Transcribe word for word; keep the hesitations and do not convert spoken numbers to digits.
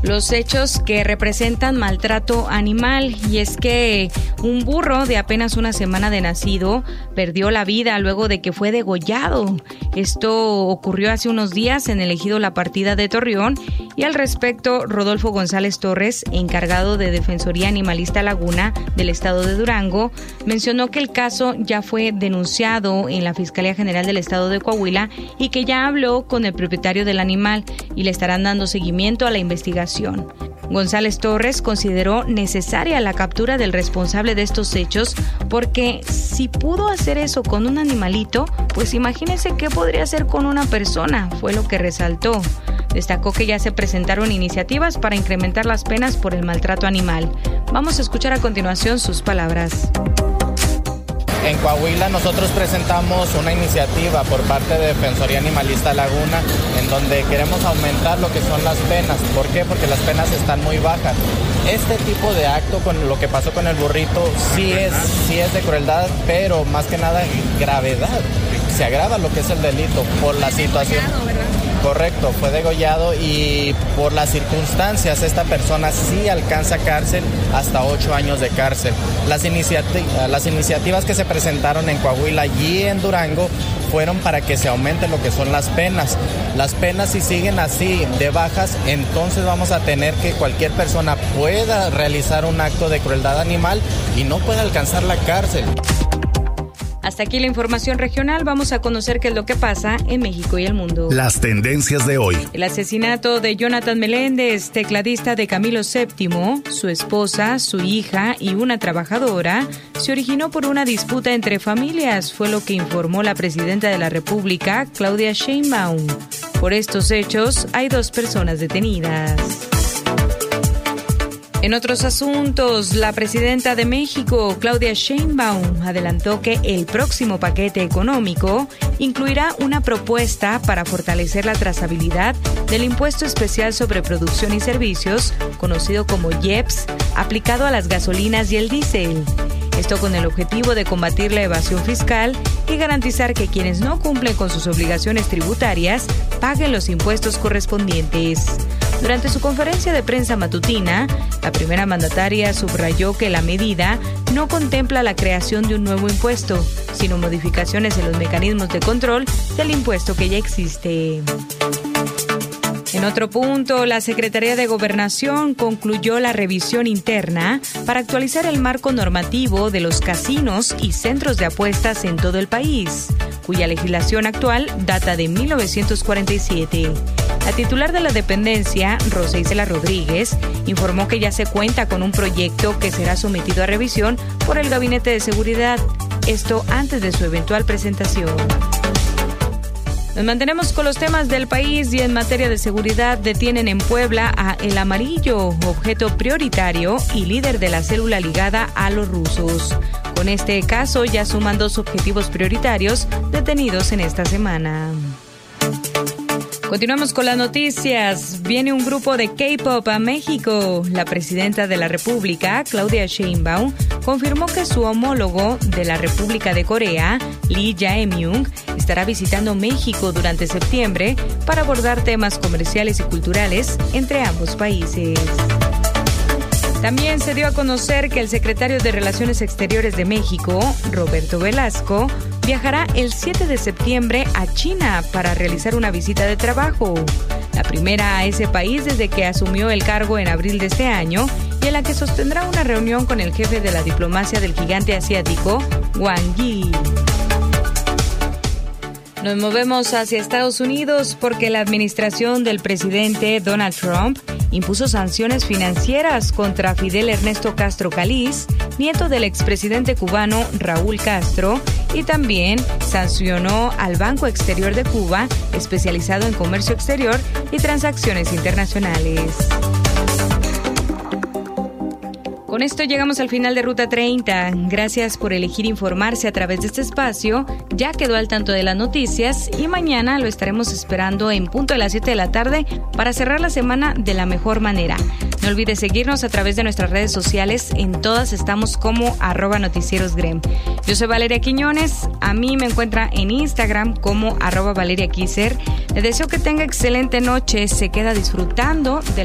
los hechos que representan maltrato animal, y es que un burro de apenas una semana de nacido perdió la vida luego de que fue degollado. Esto ocurrió hace unos días en el ejido La Partida de Torreón, y al respecto Rodolfo González Torres, encargado de Defensoría Animalista Laguna del estado de Durango, mencionó que el caso ya fue denunciado en la Fiscalía General del estado de Coahuila y que ya habló con el propietario del animal y le estarán dando seguimiento a la investigación. González Torres consideró necesaria la captura del responsable de estos hechos porque si pudo hacer eso con un animalito, pues imagínense qué podría hacer con una persona, fue lo que resaltó. Destacó que ya se presentaron iniciativas para incrementar las penas por el maltrato animal. Vamos a escuchar a continuación sus palabras. En Coahuila nosotros presentamos una iniciativa por parte de Defensoría Animalista Laguna en donde queremos aumentar lo que son las penas. ¿Por qué? Porque las penas están muy bajas. Este tipo de acto, con lo que pasó con el burrito, sí es, sí es de crueldad, pero más que nada gravedad. Se agrava lo que es el delito por la situación. Correcto, fue degollado y por las circunstancias esta persona sí alcanza cárcel hasta ocho años de cárcel. Las, iniciati- las iniciativas que se presentaron en Coahuila y en Durango fueron para que se aumente lo que son las penas. Las penas si siguen así de bajas, entonces vamos a tener que cualquier persona pueda realizar un acto de crueldad animal y no pueda alcanzar la cárcel. Hasta aquí la información regional. Vamos a conocer qué es lo que pasa en México y el mundo. Las tendencias de hoy. El asesinato de Jonathan Meléndez, tecladista de Camilo séptimo, su esposa, su hija y una trabajadora, se originó por una disputa entre familias, fue lo que informó la presidenta de la República, Claudia Sheinbaum. Por estos hechos, hay dos personas detenidas. En otros asuntos, la presidenta de México, Claudia Sheinbaum, adelantó que el próximo paquete económico incluirá una propuesta para fortalecer la trazabilidad del impuesto especial sobre producción y servicios, conocido como I E P S, aplicado a las gasolinas y el diésel. Esto con el objetivo de combatir la evasión fiscal y garantizar que quienes no cumplen con sus obligaciones tributarias paguen los impuestos correspondientes. Durante su conferencia de prensa matutina, la primera mandataria subrayó que la medida no contempla la creación de un nuevo impuesto, sino modificaciones en los mecanismos de control del impuesto que ya existe. En otro punto, la Secretaría de Gobernación concluyó la revisión interna para actualizar el marco normativo de los casinos y centros de apuestas en todo el país, cuya legislación actual data de mil novecientos cuarenta y siete. La titular de la dependencia, Rosa Isela Rodríguez, informó que ya se cuenta con un proyecto que será sometido a revisión por el Gabinete de Seguridad, esto antes de su eventual presentación. Nos mantenemos con los temas del país y en materia de seguridad detienen en Puebla a El Amarillo, objeto prioritario y líder de la célula ligada a los rusos. Con este caso ya suman dos objetivos prioritarios detenidos en esta semana. Continuamos con las noticias. Viene un grupo de K-pop a México. La presidenta de la República, Claudia Sheinbaum, confirmó que su homólogo de la República de Corea, Lee Jae-myung, estará visitando México durante septiembre para abordar temas comerciales y culturales entre ambos países. También se dio a conocer que el secretario de Relaciones Exteriores de México, Roberto Velasco, viajará el siete de septiembre a China para realizar una visita de trabajo, la primera a ese país desde que asumió el cargo en abril de este año y en la que sostendrá una reunión con el jefe de la diplomacia del gigante asiático, Wang Yi. Nos movemos hacia Estados Unidos porque la administración del presidente Donald Trump impuso sanciones financieras contra Fidel Ernesto Castro Caliz, nieto del expresidente cubano Raúl Castro, y también sancionó al Banco Exterior de Cuba, especializado en comercio exterior y transacciones internacionales. Con esto llegamos al final de Ruta treinta. Gracias por elegir informarse a través de este espacio. Ya quedó al tanto de las noticias y mañana lo estaremos esperando en punto de las siete de la tarde para cerrar la semana de la mejor manera. No olvides seguirnos a través de nuestras redes sociales. En todas estamos como arroba noticierosgrem. Yo soy Valeria Quiñones. A mí me encuentra en Instagram como arroba Valeria Quiser. Le deseo que tenga excelente noche. Se queda disfrutando de